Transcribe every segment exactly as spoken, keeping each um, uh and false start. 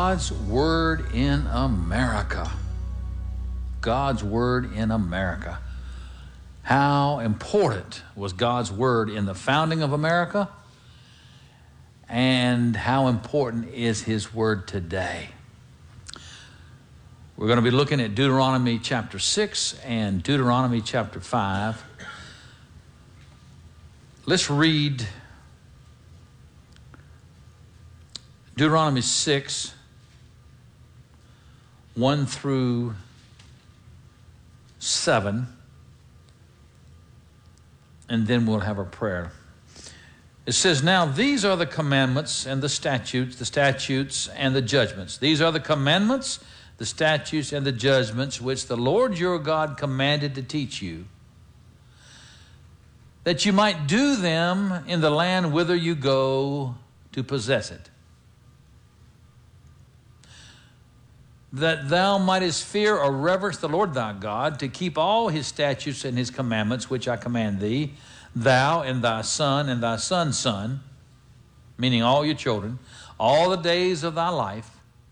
God's Word in America. God's Word in America. How important was God's Word in the founding of America? And how important is His Word today? We're going to be looking at Deuteronomy chapter six and Deuteronomy chapter five. Let's read Deuteronomy six, one through seven, and then we'll have a prayer. It says, "Now these are the commandments and the statutes, the statutes and the judgments. These are the commandments, the statutes and the judgments which the Lord your God commanded to teach you, that you might do them in the land whither you go to possess it, that thou mightest fear or reverence the Lord thy God, to keep all his statutes and his commandments which I command thee, thou and thy son and thy son's son," meaning all your children, "all the days of thy life,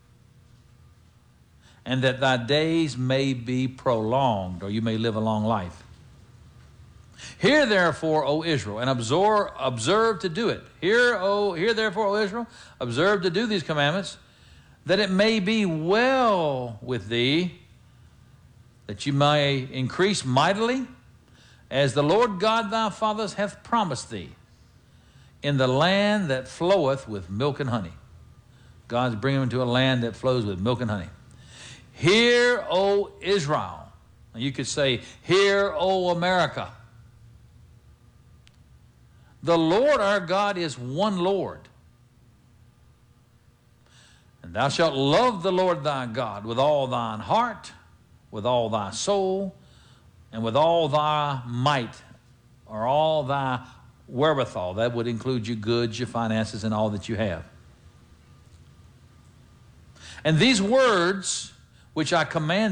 and that thy days may be prolonged," or you may live a long life. "Hear therefore, O Israel, and observe, observe to do it. Hear, O, hear therefore, O Israel, observe to do these commandments, that it may be well with thee, that you may increase mightily, as the Lord God thy fathers hath promised thee, in the land that floweth with milk and honey." God's bringing them to a land that flows with milk and honey. "Hear, O Israel." And you could say, "Hear, O America. The Lord our God is one Lord. And thou shalt love the Lord thy God with all thine heart, with all thy soul, and with all thy might," or all thy wherewithal. That would include your goods, your finances, and all that you have. "And these words which I command